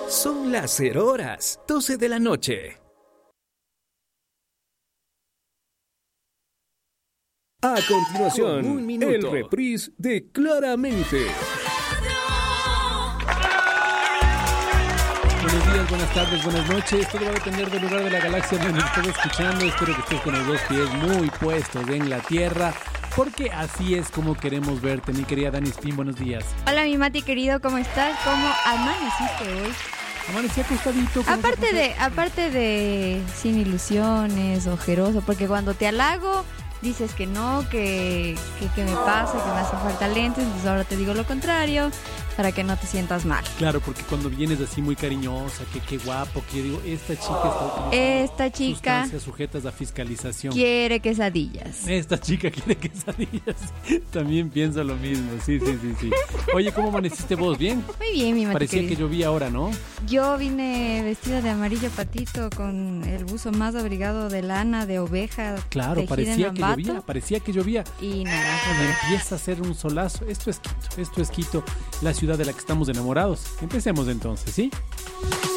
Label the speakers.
Speaker 1: Son las 0 horas, 12 de la noche. A continuación, el reprise de Claramente.
Speaker 2: Buenos días, buenas tardes, buenas noches. Todo va a depender del lugar de la galaxia donde nos estés escuchando. Espero que estés con los dos pies muy puestos en la tierra, porque así es como queremos verte, mi querida Dani Spin. Buenos días.
Speaker 3: Hola, mi Mati querido, ¿cómo estás? ¿Cómo amaneciste hoy?
Speaker 2: Amanecí acostadito.
Speaker 3: Aparte de sin ilusiones, ojeroso, porque cuando te halago dices que no, que me pasa, que me hace falta lentes, entonces ahora te digo lo contrario, para que no te sientas mal.
Speaker 2: Claro, porque cuando vienes así muy cariñosa, que qué guapo, que yo digo, esta chica sustancias sujetas a fiscalización.
Speaker 3: Quiere quesadillas.
Speaker 2: Esta chica quiere quesadillas. También pienso lo mismo, sí. Oye, ¿cómo amaneciste vos? ¿Bien?
Speaker 3: Muy bien, mi Mati
Speaker 2: Parecía
Speaker 3: querido.
Speaker 2: que llovía ahora, ¿no?
Speaker 3: Yo vine vestida de amarillo patito con el buzo más abrigado de lana, de oveja.
Speaker 2: Claro, parecía que llovía.
Speaker 3: Y naranja.
Speaker 2: Cuando empieza a hacer un solazo, esto es Quito, la ciudad de la que estamos enamorados. Empecemos entonces, ¿sí?